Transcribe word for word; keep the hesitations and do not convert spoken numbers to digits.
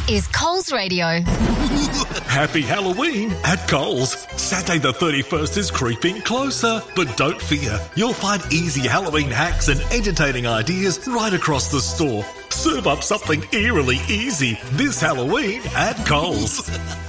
is Coles Radio. Happy Halloween at Coles. Saturday the thirty-first is creeping closer. But don't fear, you'll find easy Halloween hacks and entertaining ideas right across the store. Serve up something eerily easy this Halloween at Coles.